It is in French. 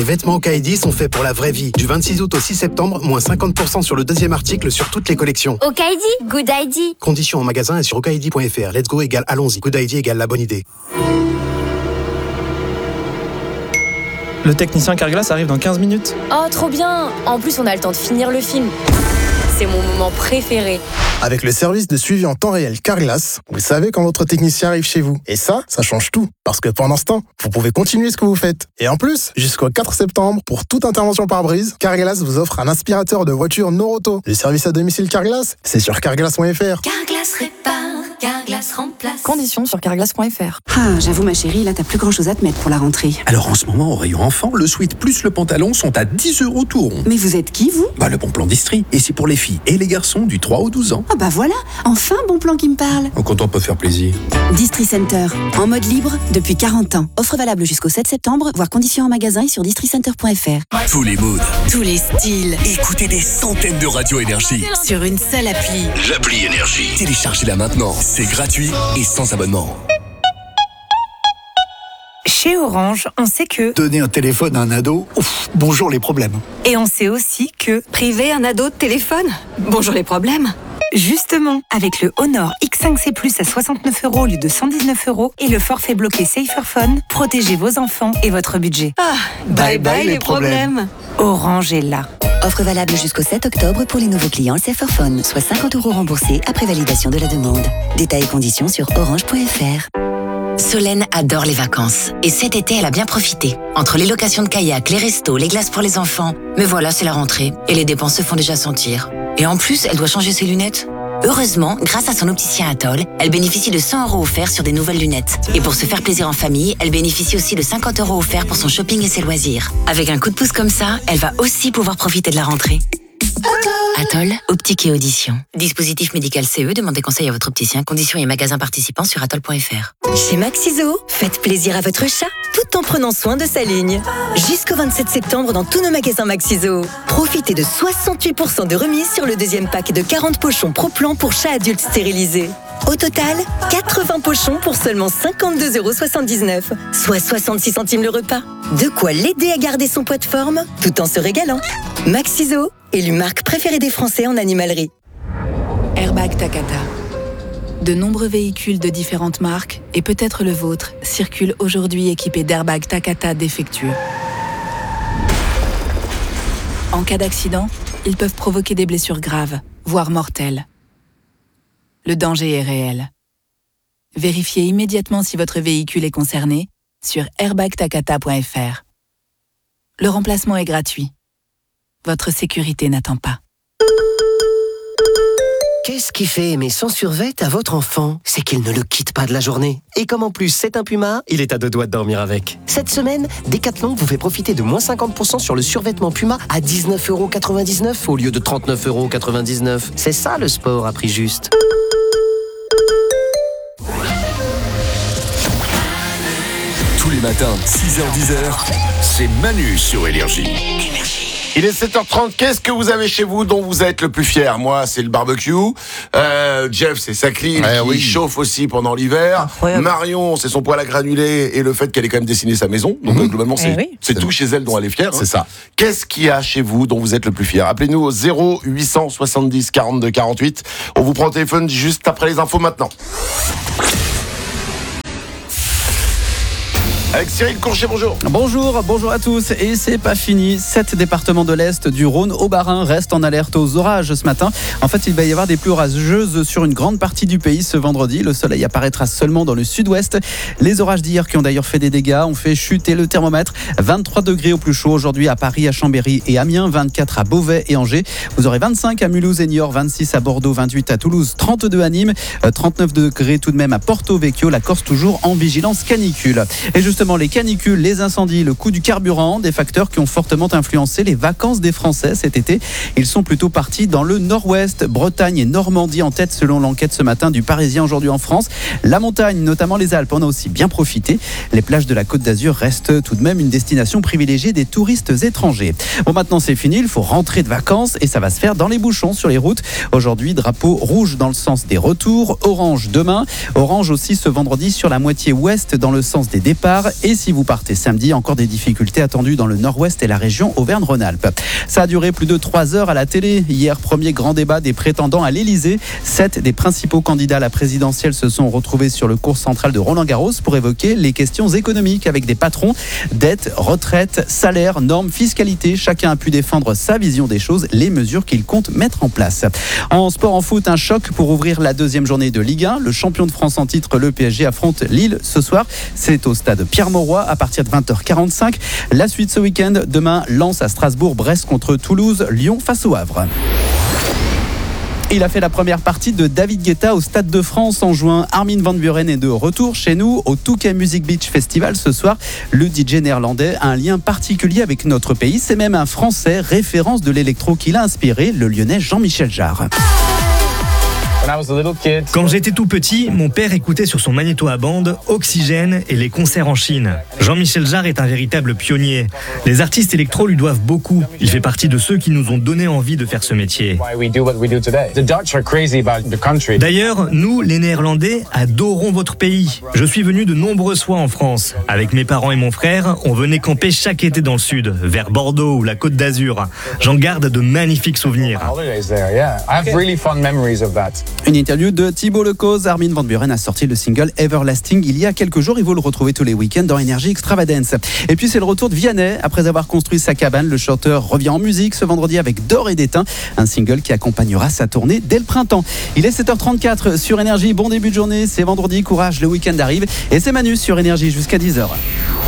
Les vêtements Okaïdi sont faits pour la vraie vie. Du 26 août au 6 septembre, moins 50% sur le deuxième article sur toutes les collections. Okaïdi, good idea. Conditions en magasin et sur okaïdi.fr. Let's go égale allons-y. Good idea égale la bonne idée. Le technicien Carglass arrive dans 15 minutes. Oh, trop bien! En plus, on a le temps de finir le film. C'est mon moment préféré. Avec le service de suivi en temps réel Carglass, vous savez quand votre technicien arrive chez vous. Et ça change tout. Parce que pendant ce temps, vous pouvez continuer ce que vous faites. Et en plus, jusqu'au 4 septembre, pour toute intervention par brise, Carglass vous offre un aspirateur de voiture Noroto. Le service à domicile Carglass, c'est sur carglass.fr. Carglass répare, Carglass remplace. Conditions sur carglass.fr. Ah, j'avoue ma chérie, là t'as plus grand chose à te mettre pour la rentrée. Alors en ce moment, au rayon enfant, le sweat plus le pantalon sont à 10 € tout rond. Mais vous êtes qui, vous ? Le bon plan d'Istrie. Et c'est pour les filles et les garçons du 3 au 12 ans. Ah bah voilà, enfin bon plan qui me parle. Quand on peut faire plaisir. Distri Center, en mode libre depuis 40 ans. Offre valable jusqu'au 7 septembre, voire conditions en magasin et sur districenter.fr. Tous les moods, tous les styles. Écoutez des centaines de radios Énergie sur une seule appli. L'appli Énergie. Téléchargez-la maintenant. C'est gratuit et sans abonnement. Chez Orange, on sait que donner un téléphone à un ado, bonjour les problèmes. Et on sait aussi que priver un ado de téléphone, bonjour les problèmes. Justement, avec le Honor X5C Plus à 69 € au lieu de 119 € et le forfait bloqué Saferphone, protégez vos enfants et votre budget. Bye bye les problèmes. Orange est là. Offre valable jusqu'au 7 octobre pour les nouveaux clients Saferphone, soit 50 € remboursés après validation de la demande. Détails et conditions sur orange.fr. Solène adore les vacances. Et cet été, elle a bien profité. Entre les locations de kayak, les restos, les glaces pour les enfants. Mais voilà, c'est la rentrée. Et les dépenses se font déjà sentir. Et en plus, elle doit changer ses lunettes. Heureusement, grâce à son opticien Atoll, elle bénéficie de 100 € offerts sur des nouvelles lunettes. Et pour se faire plaisir en famille, elle bénéficie aussi de 50 € offerts pour son shopping et ses loisirs. Avec un coup de pouce comme ça, elle va aussi pouvoir profiter de la rentrée. Atoll, optique et audition. Dispositif médical CE, demandez conseil à votre opticien. Conditions et magasins participants sur atoll.fr. Chez Maxiso, faites plaisir à votre chat tout en prenant soin de sa ligne. Jusqu'au 27 septembre dans tous nos magasins Maxiso. Profitez de 68% de remise sur le deuxième pack de 40 pochons Pro-Plan pour chats adultes stérilisés. Au total, 80 pochons pour seulement 52,79 €, soit 66 centimes le repas. De quoi l'aider à garder son poids de forme tout en se régalant. Maxiso, élu marque préférée des Français en animalerie. Airbag Takata. De nombreux véhicules de différentes marques, et peut-être le vôtre, circulent aujourd'hui équipés d'airbags Takata défectueux. En cas d'accident, ils peuvent provoquer des blessures graves, voire mortelles. Le danger est réel. Vérifiez immédiatement si votre véhicule est concerné sur airbagtakata.fr. Le remplacement est gratuit. Votre sécurité n'attend pas. Qu'est-ce qui fait aimer son survêt à votre enfant ? C'est qu'il ne le quitte pas de la journée. Et comme en plus c'est un Puma, il est à 2 doigts de dormir avec. Cette semaine, Decathlon vous fait profiter de moins 50% sur le survêtement Puma à 19,99 € au lieu de 39,99 €. C'est ça le sport à prix juste. Tous les matins, 6h-10h, c'est Manu sur Énergie. Il est 7h30, qu'est-ce que vous avez chez vous dont vous êtes le plus fier ? Moi, c'est le barbecue. Jeff, c'est sa clim qui chauffe aussi pendant l'hiver. Incroyable. Marion, c'est son poêle à granulés et le fait qu'elle ait quand même dessiné sa maison. Donc globalement, c'est tout chez elle dont elle est fière. C'est ça. Qu'est-ce qu'il y a chez vous dont vous êtes le plus fier ? Appelez-nous au 0870 42 48. On vous prend au téléphone juste après les infos maintenant. Avec Cyril Courchet, bonjour. Bonjour à tous. Et c'est pas fini. 7 départements de l'Est, du Rhône au Bas-Rhin, restent en alerte aux orages ce matin. En fait, il va y avoir des pluies orageuses sur une grande partie du pays ce vendredi. Le soleil apparaîtra seulement dans le sud-ouest. Les orages d'hier, qui ont d'ailleurs fait des dégâts, ont fait chuter le thermomètre. 23 degrés au plus chaud aujourd'hui à Paris, à Chambéry et Amiens, 24 à Beauvais et Angers. Vous aurez 25 à Mulhouse et Niort, 26 à Bordeaux, 28 à Toulouse, 32 à Nîmes, 39 degrés tout de même à Porto Vecchio. La Corse toujours en vigilance canicule. Et justement, les canicules, les incendies, le coût du carburant, des facteurs qui ont fortement influencé les vacances des Français cet été. Ils sont plutôt partis dans le nord-ouest, Bretagne et Normandie en tête selon l'enquête ce matin du Parisien aujourd'hui en France. La montagne, notamment les Alpes, en a aussi bien profité. Les plages de la Côte d'Azur restent tout de même une destination privilégiée des touristes étrangers. Bon, maintenant c'est fini, il faut rentrer de vacances et ça va se faire dans les bouchons sur les routes. Aujourd'hui, drapeau rouge dans le sens des retours, orange demain, orange aussi ce vendredi sur la moitié ouest dans le sens des départs Et si vous partez samedi, encore des difficultés attendues dans le nord-ouest et la région Auvergne-Rhône-Alpes. Ça a duré plus de 3 heures à la télé. Hier, premier grand débat des prétendants à l'Elysée. 7 des principaux candidats à la présidentielle se sont retrouvés sur le cours central de Roland-Garros pour évoquer les questions économiques avec des patrons. Dette, retraite, salaire, normes, fiscalité. Chacun a pu défendre sa vision des choses, les mesures qu'il compte mettre en place. En sport, en foot, un choc pour ouvrir la deuxième journée de Ligue 1. Le champion de France en titre, le PSG, affronte Lille ce soir. C'est au stade Pierre-Mauroy à partir de 20h45. La suite ce week-end, demain, Lens à Strasbourg, Brest contre Toulouse, Lyon face au Havre. Il a fait la première partie de David Guetta au Stade de France en juin. Armin van Buuren est de retour chez nous au Touquet Music Beach Festival ce soir. Le DJ néerlandais a un lien particulier avec notre pays. C'est même un Français, référence de l'électro qui l'a inspiré, le Lyonnais Jean-Michel Jarre. Quand j'étais tout petit, mon père écoutait sur son magnéto à bande Oxygène et les concerts en Chine. Jean-Michel Jarre est un véritable pionnier. Les artistes électro lui doivent beaucoup. Il fait partie de ceux qui nous ont donné envie de faire ce métier. D'ailleurs, nous, les Néerlandais, adorons votre pays. Je suis venu de nombreuses fois en France. Avec mes parents et mon frère, on venait camper chaque été dans le sud, vers Bordeaux ou la Côte d'Azur. J'en garde de magnifiques souvenirs. Une interview de Thibaut Lecause. Armin van Buuren a sorti le single Everlasting il y a quelques jours et vous le retrouvez tous les week-ends dans Énergie Extravagance. Et puis c'est le retour de Vianney. Après avoir construit sa cabane, le chanteur revient en musique ce vendredi avec D'or et d'étain, un single qui accompagnera sa tournée dès le printemps. Il est 7h34 sur Énergie. Bon début de journée, c'est vendredi, courage, le week-end arrive et c'est Manu sur Énergie jusqu'à 10h.